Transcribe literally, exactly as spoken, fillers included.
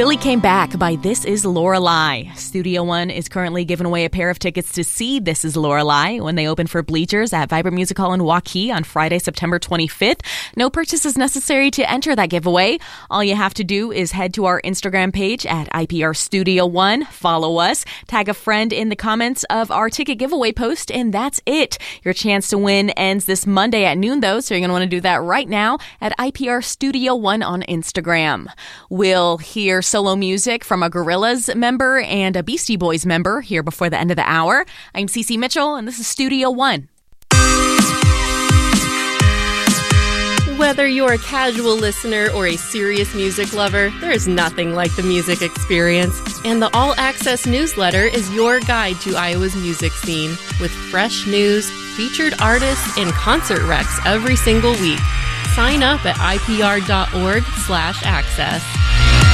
Billy Came Back by This Is Lorelei. Studio One is currently giving away a pair of tickets to see This Is Lorelei when they open for Bleachers at Vibrant Music Hall in Waukee on Friday, September twenty-fifth. No purchase is necessary to enter that giveaway. All you have to do is head to our Instagram page at I P R Studio One, follow us, tag a friend in the comments of our ticket giveaway post, and that's it. Your chance to win ends this Monday at noon, though, so you're going to want to do that right now at I P R Studio One on Instagram. We'll hear solo music from a Gorillaz member and a Beastie Boys member here before the end of the hour. I'm Cece Mitchell, and this is Studio One. Whether you're a casual listener or a serious music lover, there's nothing like the music experience. And the All Access newsletter is your guide to Iowa's music scene, with fresh news, featured artists, and concert recs every single week. Sign up at I P R dot org slash access.